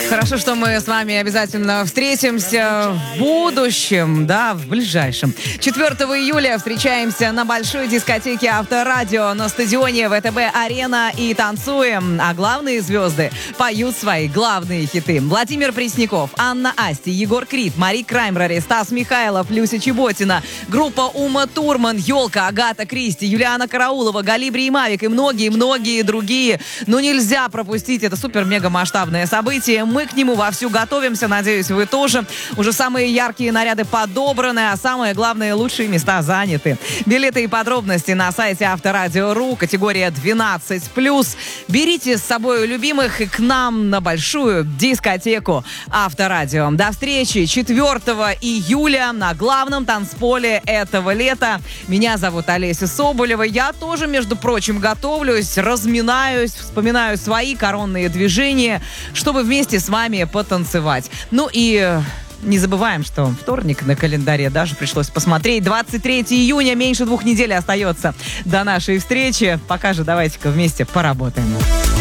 Хорошо, что мы с вами обязательно встретимся в будущем, да, в ближайшем. 4 июля встречаемся на большой дискотеке Авторадио на стадионе ВТБ-Арена и танцуем. А главные звезды поют свои главные хиты. Владимир Пресняков, Анна Асти, Егор Крид, Мари Краймбрери, Стас Михайлов, Люся Чеботина, группа Ума Турман, Ёлка, Агата Кристи, Юлиана Караулова, Галибри и Мавик и многие-многие другие. Ну, нельзя пропустить это супер-мега-масштабное событие. Мы к нему вовсю готовимся. Надеюсь, вы тоже. Уже самые яркие наряды подобраны, а самое главное, лучшие места заняты. Билеты и подробности на сайте Авторадио.ру, категория 12+. Берите с собой любимых и к нам на большую дискотеку Авторадио. До встречи 4 июля на главном танцполе этого лета. Меня зовут Олеся Соболева. Я тоже, между прочим, готовлюсь, разминаюсь, вспоминаю свои коронные движения, чтобы вместе с вами потанцевать. Ну и не забываем, что вторник на календаре даже пришлось посмотреть. 23 июня, меньше 2 недель остается до нашей встречи. Пока же давайте-ка вместе поработаем.